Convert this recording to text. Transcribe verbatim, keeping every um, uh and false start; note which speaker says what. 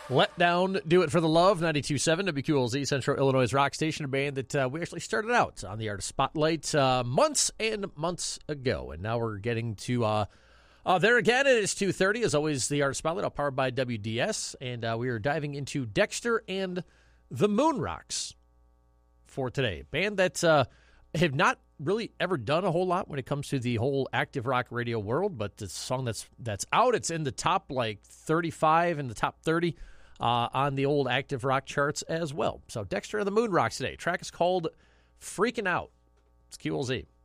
Speaker 1: Let Down, Do It for the Love, ninety-two point seven W Q L Z, Central Illinois rock station, a band that uh, we actually started out on the Artist Spotlight uh, months and months ago. And now we're getting to uh, uh, there again. It is two thirty, as always, the Artist Spotlight, all powered by W D S. And uh, we are diving into Dexter and the Moon Rocks for today. Band that uh, have not really ever done a whole lot when it comes to the whole active rock radio world, but it's a song that's that's out. It's in the top like thirty-five, in the top thirty. Uh, on the old active rock charts as well. So Dexter and the Moon Rocks today. Track is called Freaking Out. It's Q L Z.